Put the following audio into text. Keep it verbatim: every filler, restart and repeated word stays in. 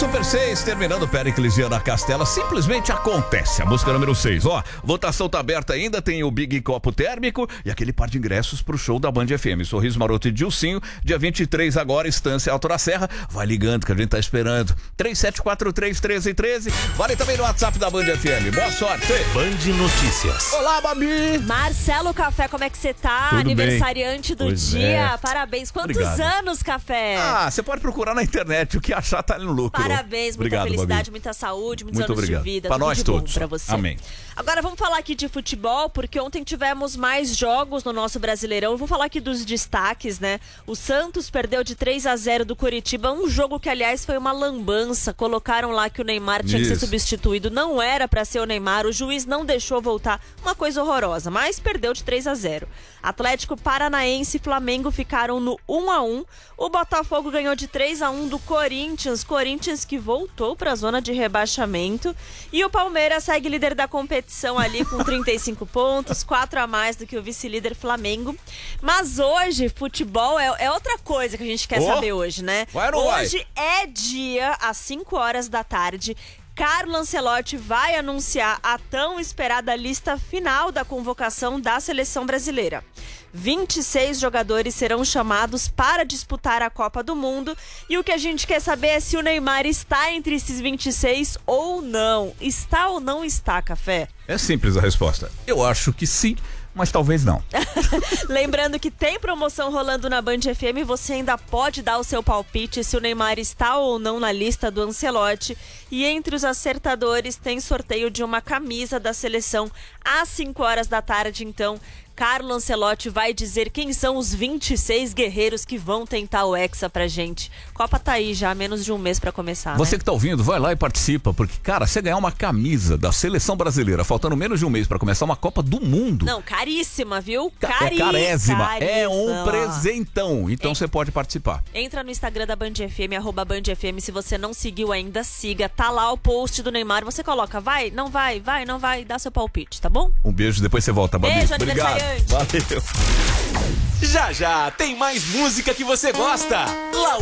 Super seis, terminando Péricles e Ana Castela, simplesmente acontece. A música número seis, ó, votação tá aberta ainda, tem o Big Copo Térmico e aquele par de ingressos pro show da Band F M. Sorriso Maroto e Dilcinho, dia vinte e três agora, Estância Alto da Serra. Vai ligando que a gente tá esperando. três sete quatro três, um três um três. Vale também no WhatsApp da Band F M. Boa sorte. Band Notícias. Olá, Babi. Marcelo Café, como é que você tá? Tudo Aniversariante bem. do Pois dia. é. Parabéns. Quantos Obrigado. anos, Café? Ah, você pode procurar na internet, o que achar tá no lucro. Parabéns, muita Obrigado, felicidade, Babi. muita saúde, muitos Muito anos obrigado. de vida. Pra tudo nós de bom todos. pra você. Amém. Agora vamos falar aqui de futebol, porque ontem tivemos mais jogos no nosso Brasileirão. Eu vou falar aqui dos destaques, né? O Santos perdeu de três a zero do Coritiba, um jogo que, aliás, foi uma lambança. Colocaram lá que o Neymar tinha que ser Isso. substituído. Não era pra ser o Neymar, o juiz não deixou voltar. Uma coisa horrorosa, mas perdeu de três a zero. Atlético Paranaense e Flamengo ficaram no um a um. O Botafogo ganhou de três a um do Corinthians. Corinthians que voltou para a zona de rebaixamento. E o Palmeiras segue líder da competição ali com trinta e cinco pontos, quatro a mais do que o vice-líder Flamengo. Mas hoje, futebol é, é outra coisa que a gente quer Oh, saber hoje, né? vai ou não vai? Hoje é dia, às cinco horas da tarde. Carlo Ancelotti vai anunciar a tão esperada lista final da convocação da seleção brasileira. vinte e seis jogadores serão chamados para disputar a Copa do Mundo e o que a gente quer saber é se o Neymar está entre esses vinte e seis ou não. Está ou não está, Café? É simples a resposta. Eu acho que sim, mas talvez não. Lembrando que tem promoção rolando na Band F M, você ainda pode dar o seu palpite se o Neymar está ou não na lista do Ancelotti. E entre os acertadores tem sorteio de uma camisa da seleção às cinco horas da tarde, então Carlo Ancelotti vai dizer quem são os vinte e seis guerreiros que vão tentar o Hexa pra gente. Copa tá aí já, menos de um mês pra começar, Você né? que tá ouvindo, vai lá e participa, porque, cara, você ganhar uma camisa da seleção brasileira, faltando menos de um mês pra começar uma Copa do Mundo. Não, caríssima, viu? Ca- Cari... É carésima, caríssima. é um presentão. Então É. você pode participar. Entra no Instagram da Band F M, arroba Band F M. Se você não seguiu ainda, siga. Tá lá o post do Neymar. Você coloca, vai, não vai, vai, não vai. Dá seu palpite, tá bom? Um beijo, depois você volta, Babi. Beijo, Obrigado. aniversariante. Valeu. Já já tem mais música que você gosta. Lá